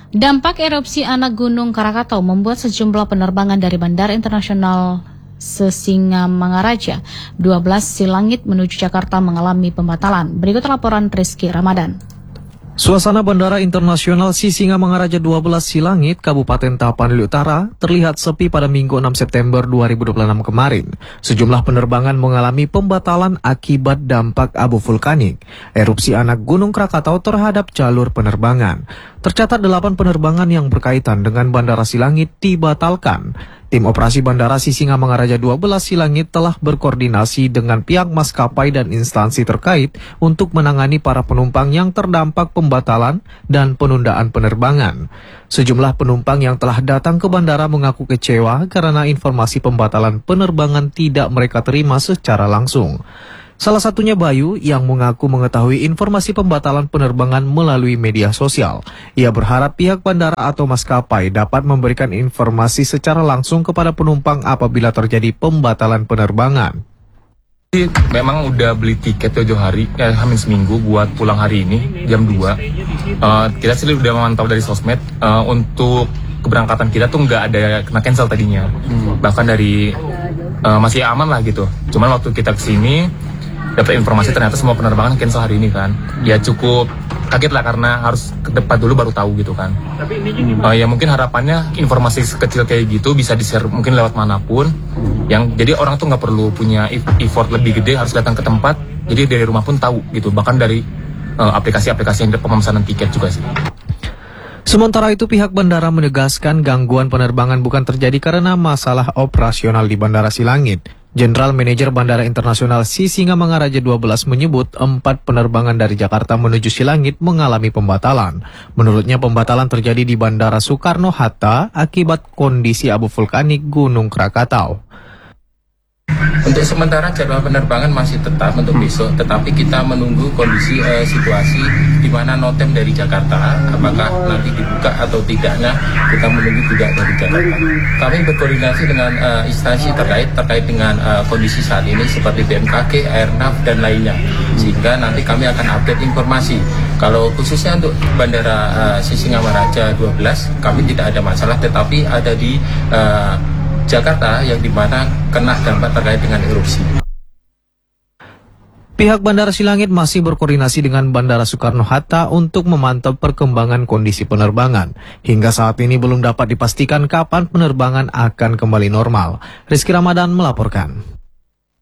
Dampak erupsi anak Gunung Krakatau membuat sejumlah penerbangan dari Bandara Internasional Sisingamangaraja 12 Silangit menuju Jakarta mengalami pembatalan. Berikut laporan Rizky Ramadan. Suasana Bandara Internasional Sisingamangaraja 12 Silangit, Kabupaten Tapanuli Utara, terlihat sepi pada Minggu 6 September 2026 kemarin. Sejumlah penerbangan mengalami pembatalan akibat dampak abu vulkanik, erupsi anak Gunung Krakatau terhadap jalur penerbangan. Tercatat 8 penerbangan yang berkaitan dengan Bandara Silangit dibatalkan. Tim operasi Bandara Sisingamangaraja 12 Silangit telah berkoordinasi dengan pihak maskapai dan instansi terkait untuk menangani para penumpang yang terdampak pembatalan dan penundaan penerbangan. Sejumlah penumpang yang telah datang ke bandara mengaku kecewa karena informasi pembatalan penerbangan tidak mereka terima secara langsung. Salah satunya Bayu yang mengaku mengetahui informasi pembatalan penerbangan melalui media sosial. Ia berharap pihak bandara atau maskapai dapat memberikan informasi secara langsung kepada penumpang apabila terjadi pembatalan penerbangan. Memang udah beli tiket jauh hari, hamin seminggu buat pulang hari ini jam 2. Kita sih udah memantau dari sosmed, untuk keberangkatan kita tuh nggak ada kena cancel tadinya. Bahkan dari masih aman lah gitu. Cuman waktu kita kesini dapat informasi ternyata semua penerbangan cancel hari ini kan. Ya cukup kaget lah karena harus ke depan dulu baru tahu gitu kan. Ya mungkin harapannya informasi kecil kayak gitu bisa di-share mungkin lewat manapun. Jadi orang tuh nggak perlu punya effort lebih gede harus datang ke tempat. Jadi dari rumah pun tahu gitu. Bahkan dari aplikasi-aplikasi yang pemesanan tiket juga sih. Sementara itu pihak bandara menegaskan gangguan penerbangan bukan terjadi karena masalah operasional di Bandara Silangit. Jenderal Manajer Bandara Internasional Sisingamangaraja 12 menyebut 4 penerbangan dari Jakarta menuju Silangit mengalami pembatalan. Menurutnya pembatalan terjadi di Bandara Soekarno-Hatta akibat kondisi abu vulkanik Gunung Krakatau. Untuk sementara jadwal penerbangan masih tetap untuk besok, tetapi kita menunggu kondisi situasi di mana notem dari Jakarta, apakah nanti dibuka atau tidaknya, kita menunggu juga dari Jakarta. Kami berkoordinasi dengan instansi terkait dengan kondisi saat ini seperti BMKG, Airnav, dan lainnya, sehingga nanti kami akan update informasi. Kalau khususnya untuk Bandara Sisingamangaraja 12, kami tidak ada masalah, tetapi ada di Jakarta yang dimana kena dampak terkait dengan erupsi. Pihak Bandara Silangit masih berkoordinasi dengan Bandara Soekarno-Hatta untuk memantau perkembangan kondisi penerbangan. Hingga saat ini belum dapat dipastikan kapan penerbangan akan kembali normal. Rizky Ramadan melaporkan.